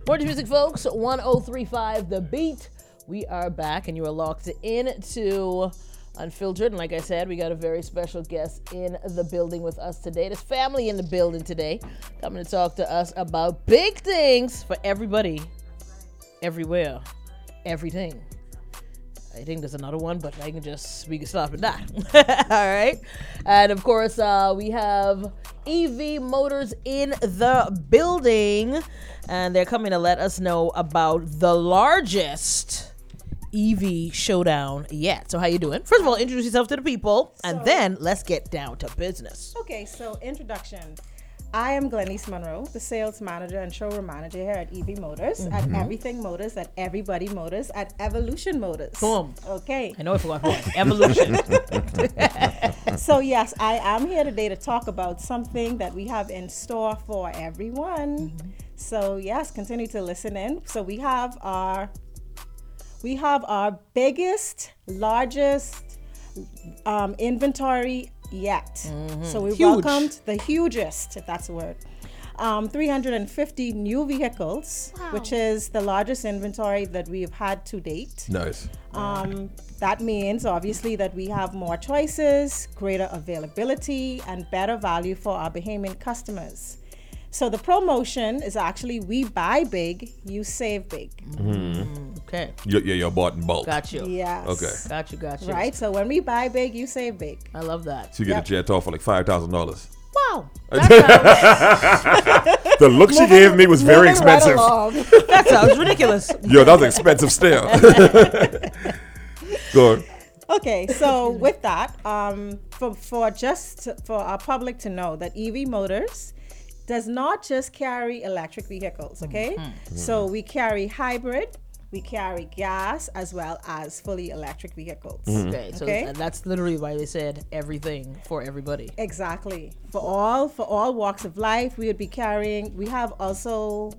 Morning music, folks. 1035 The Beat. We are back, and you are locked into Unfiltered. And like I said, we got a very special guest in the building with us today. There's family in the building today, coming to talk to us about big things for everybody, everywhere, everything. I think there's another one, but we can stop at that. All right. And of course, we have EV Motors in the building, and they're coming to let us know about the largest EV showdown yet. So how you doing? First of all, introduce yourself to the people, and then let's get down to business. Okay, so introduction. I am Glenise Monroe, the sales manager and showroom manager here at EV Motors, at Everything Motors, at Everybody Motors, at Evolution Motors. Boom. Okay. I know I forgot one. Evolution. So yes, I am here today to talk about something that we have in store for everyone. So yes, continue to listen in. So we have our biggest, largest inventory yet. So we welcomed the hugest, if that's a word, 350 new vehicles, which is the largest inventory that we've had to date. Nice. That means obviously that we have more choices, greater availability, and better value for our Bahamian customers. So the promotion is actually we buy big, you save big. Okay. You're bought in bulk. Got you. Yes. Okay. Got you. Right? So when we buy big, you save big. I love that. So you get a jet off for like $5,000. Wow. The look she gave me was very Moving right expensive. along. That sounds ridiculous. Yo, that was expensive still. Go on. Okay, so with that, for our public to know that EV Motors does not just carry electric vehicles, okay? So we carry hybrid, we carry gas, as well as fully electric vehicles. Okay, so Okay. that's literally why they said everything for everybody. Exactly. For all walks of life, we would be carrying. We have also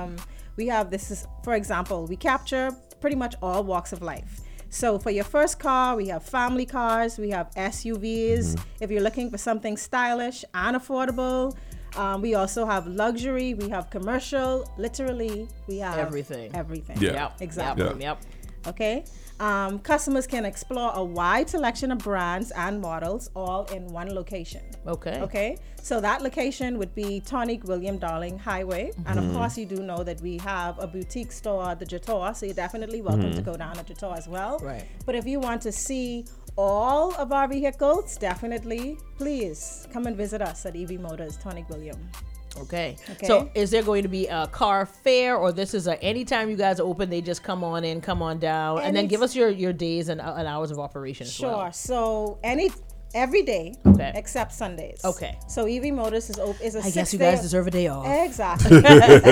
for example, we capture pretty much all walks of life. So for your first car, we have family cars, we have SUVs. If you're looking for something stylish and affordable, we also have luxury, we have commercial, literally we have Everything. Yeah. Yep. Exactly. Yep. Yep. Okay. Customers can explore a wide selection of brands and models all in one location. Okay. Okay. So that location would be Tonic William Darling Highway. And of course, you do know that we have a boutique store, the Jator. So you're definitely welcome to go down to Jator as well. Right. But if you want to see all of our vehicles, definitely, please come and visit us at EV Motors, Tonic William. Okay. Okay. So is there going to be a car fair, or this is anytime you guys are open, they just come on in, come on down, and then give us your days and hours of operation as Sure. well. So every day, Okay. except Sundays. Okay. So EV Motors is open. Is a I guess 6 you day. guys deserve a day off. Exactly.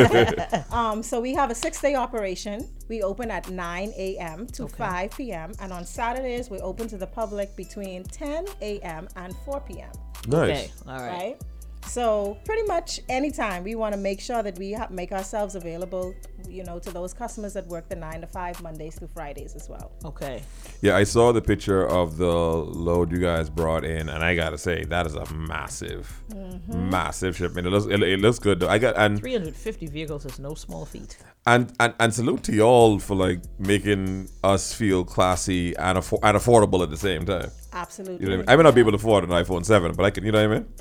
So we have a 6-day operation. We open at 9 a.m. to 5 p.m. And on Saturdays, we're open to the public between 10 a.m. and 4 p.m. Nice. Okay. All right. Right? So pretty much anytime we want to make sure that we make ourselves available, to those customers that work the 9 to 5 Mondays through Fridays as well. Okay. Yeah, I saw the picture of the load you guys brought in, and I gotta say that is a massive shipment. It looks good though. 350 vehicles is no small feat. And salute to y'all for like making us feel classy and affordable at the same time. Absolutely. You know what I mean? I may not be able to afford an iPhone 7, but I can. You know what I mean?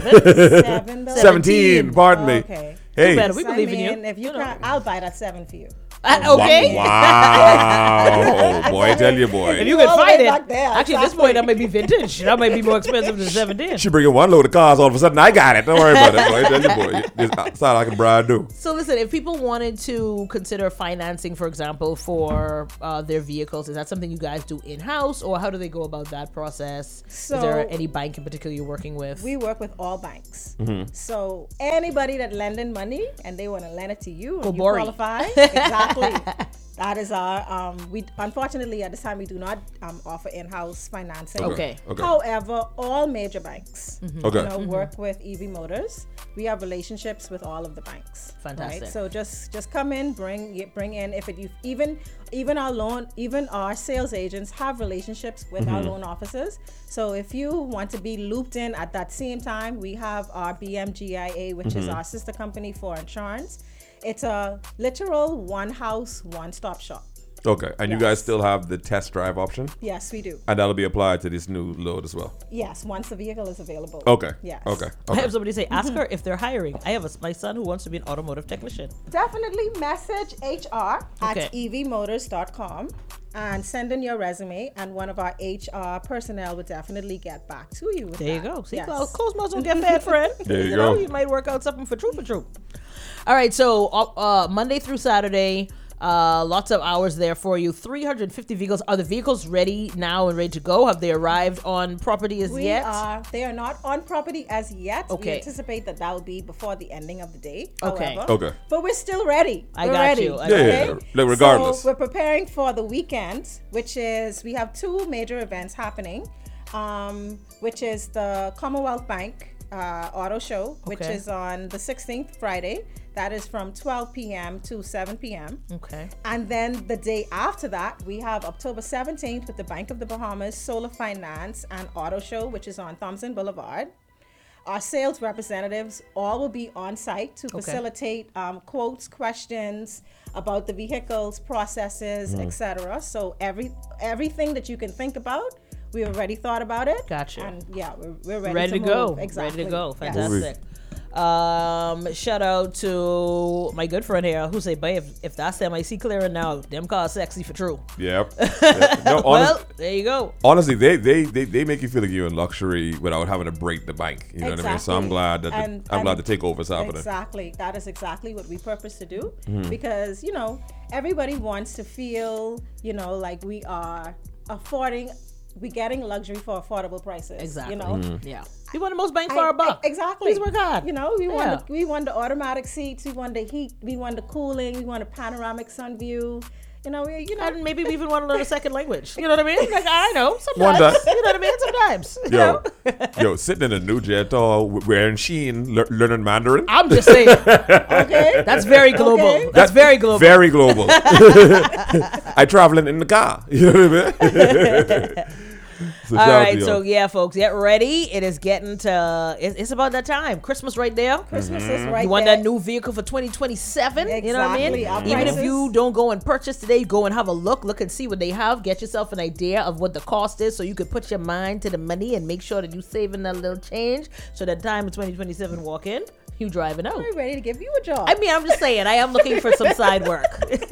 7 though? 17. Pardon me. Okay. Hey. better. We believe in you. If you can, I'll buy that 7 for you. Okay. Wow. Boy, tell you, boy. If you can All the find way it. back there, Actually, at this exactly. point, that might be vintage. That might be more expensive than 17. She bring in one load of cars, all of a sudden I got it. Don't worry about it, boy. Tell you, boy. It's not like a bride do. So listen, if people wanted to consider financing, for example, for their vehicles, is that something you guys do in-house, or how do they go about that process? Is there any bank in particular you're working with? We work with all banks. So anybody that lending money and they want to lend it to you and you Bori. qualify, exactly. That is our, we unfortunately at this time we do not offer in-house financing. Okay. However, all major banks Okay. work with EV Motors. We have relationships with all of the banks. Fantastic. Right? So just come in, bring in even our sales agents have relationships with our loan officers. So if you want to be looped in at that same time, we have our BMGIA, which is our sister company for insurance. It's a literal one house, one stop shop. Okay, and you guys still have the test drive option, Yes, we do. and that'll be applied to this new load as well. Yes, once the vehicle is available. Okay. Yes. Okay. I Okay. have somebody say, ask her if they're hiring. I have my son who wants to be an automotive technician. Definitely message HR Okay. at evmotors.com and send in your resume, and one of our HR personnel will definitely get back to you with There you that. go. See, Yes. close mouths don't get fed, friend. There you know, go. you might work out something for troop. All right, so Monday through Saturday, lots of hours there for you. 350 vehicles. Are the vehicles ready now and ready to go? Have they arrived on property as yet? They are not on property as yet. Okay. We anticipate that will be before the ending of the day. Okay. However. Okay. But we're still ready. I We're got ready. you. I Yeah, got yeah, you. yeah. Like, regardless. So we're preparing for the weekend, which is, we have two major events happening, which is the Commonwealth Bank Auto Show, which Okay. is on the 16th, Friday. That is from 12 p.m. to 7 p.m. Okay. And then the day after that, we have October 17th with the Bank of the Bahamas Solar Finance and Auto Show, which is on Thompson Boulevard. Our sales representatives all will be on site to facilitate quotes, questions about the vehicles, processes, etc. So everything that you can think about, we already thought about it. Gotcha. And yeah, we're ready, Ready to move. go. Exactly. Ready to go. Yes. Fantastic. Shout out to my good friend here who say, babe, if that's MIC clearing now, them cars sexy for true. Yep. Yeah. No, Well, there you go. honestly, they make you feel like you're in luxury without having to break the bank. You know what I mean? So I'm Exactly. glad that And- I'm glad and- the takeover is happening. Exactly. That is exactly what we purpose to do, Mm-hmm. because, everybody wants to feel, like we are we getting luxury for affordable prices. Exactly. Mm-hmm. Yeah. We want the most bang for our buck. Exactly. Please work hard. We want the automatic seats, we want the heat, we want the cooling, we want a panoramic sun view. And maybe we even want to learn a second language. You know what I mean? Like, I know. One Sometimes. time. You know what I mean? Sometimes. You know? Yo, sitting in a new jet or wearing Sheen, learning Mandarin. I'm just saying. Okay. That's very global. Okay. That's very global. Very global. I traveling in the car. You know what I mean? So All shout out right, to y'all. so yeah, folks, get ready. It is getting to. It's about that time. Christmas right there. Christmas is right You want there. that new vehicle for 2027? You know what I mean? Exactly. Our Even if prices- you don't go and purchase today, go and have a look and see what they have. Get yourself an idea of what the cost is, so you could put your mind to the money and make sure that you're saving that little change. So that time in 2027 walk in, you driving out. We're ready to give you a job. I mean, I'm just saying, I am looking for some side work.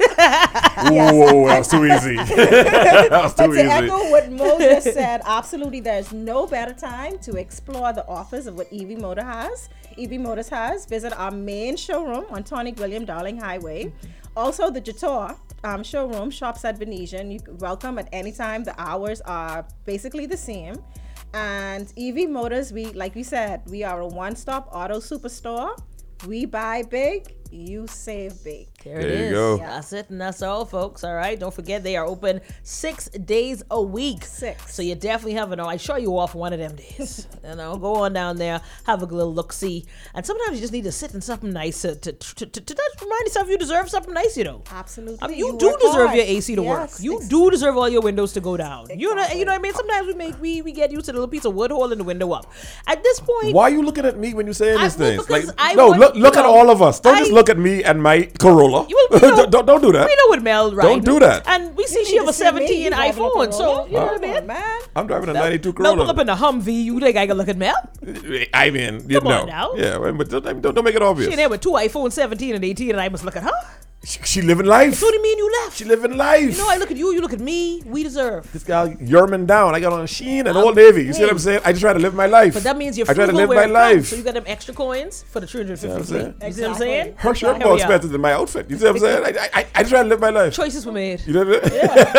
Whoa, that was too easy. That was But too to easy. echo what Mo just said, absolutely, there's no better time to explore the offers of what EV Motor has. EV Motors has. Visit our main showroom on Tonic William Darling Highway. Also, the Jator showroom, Shops at Venetian. You can welcome at any time. The hours are basically the same. And EV Motors, like we said, we are a one-stop auto superstore. We buy big, you save big. There it There you is. go. That's it, and that's all, folks. All right. Don't forget, they are open 6 days a week. 6. So you definitely have I show you off one of them days. Go on down there, have a little look see. And sometimes you just need to sit in something nice to remind yourself you deserve something nice, Absolutely. I mean, you do work deserve hard. your AC to work. Yes, You do deserve all your windows to go down. You know Exactly. what I mean? Sometimes we get used to the little piece of wood holding the window up. At this point, Why are you looking at me when you're saying these things? because I no, want- look at you know, all of us. Don't just I- look at me and my Corolla. You know- don't do that. we know what Mel, right? Don't do that. And we see You she need have to a see me. 17 You driving a iPhone, so Corolla? you know what I Come mean? on, man. I'm driving a 92 Mel pull up Corolla. in a Humvee. You think I can look at Mel? I mean, you Come on know. now. Yeah, but don't make it obvious. She in there with 2 iPhone 17 and 18, and I must look at her. She living life. So what do you mean you left? She living life. I look at you, you look at me. We deserve. This guy Yerman down. I got on Sheen and Old Navy. You see what I'm saying? I just try to live my life. But that means you're I try to frugal live where my it comes, life. So you got them extra coins for the 350 what I'm fleet. saying? You see what I'm saying? Her shirt Here more we are. expensive than my outfit. You see what I'm saying? I try to live my life. Choices were made. You know what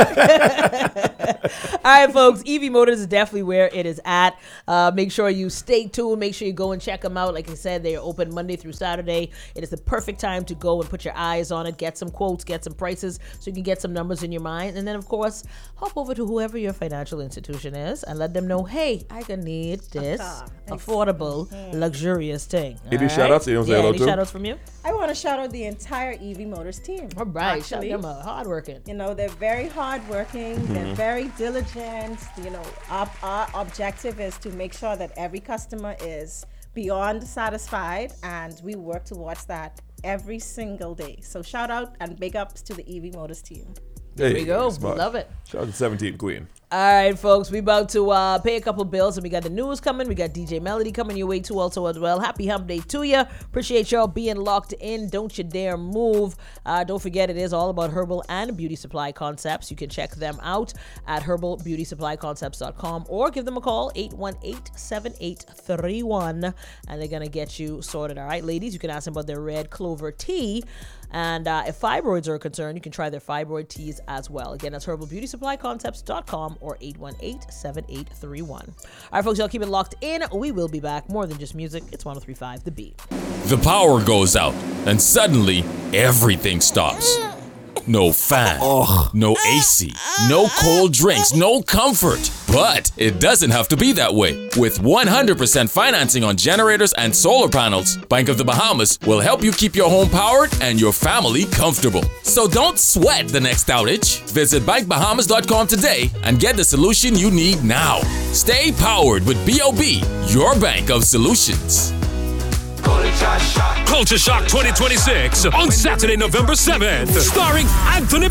I mean? All right, folks. EV Motors is definitely where it is at. Make sure you stay tuned. Make sure you go and check them out. Like I said, they are open Monday through Saturday. It is the perfect time to go and put your eyes on it, get some quotes, get some prices, so you can get some numbers in your mind. And then, of course, hop over to whoever your financial institution is and let them know, hey, I can need this car. affordable, luxurious thing. Any All shout-outs? You don't say yeah, hello any to? shout-outs from you? I want to shout out the entire EV Motors team. All right. Shout Actually, them out. Hardworking. they're very hardworking. They're very diligent. Our objective is to make sure that every customer is beyond satisfied, and we work towards that every single day. So shout out and big ups to the EV Motors team. There we go. smart. Love it. Shout out to 17 Queen. All right, folks, we about to pay a couple bills, and we got the news coming. We got DJ Melody coming your way too also as well. Happy hump day to you. Appreciate y'all being locked in. Don't you dare move. Don't forget, it is all about herbal and beauty supply concepts. You can check them out at herbalbeautysupplyconcepts.com or give them a call, 818-7831, and they're going to get you sorted. All right, ladies, you can ask them about their red clover tea. And if fibroids are a concern, you can try their fibroid teas as well. Again, that's herbalbeautysupplyconcepts.com or 818-7831. All right, folks, y'all keep it locked in. We will be back. More than just music. It's 103.5 The Beat. The power goes out, and suddenly everything stops. No fan, no AC, no cold drinks, no comfort. But it doesn't have to be that way. With 100% financing on generators and solar panels, Bank of the Bahamas will help you keep your home powered and your family comfortable. So don't sweat the next outage. Visit bankbahamas.com today and get the solution you need now. Stay powered with B.O.B., your bank of solutions. Culture Shock 2026 on Saturday, November 7th, starring Anthony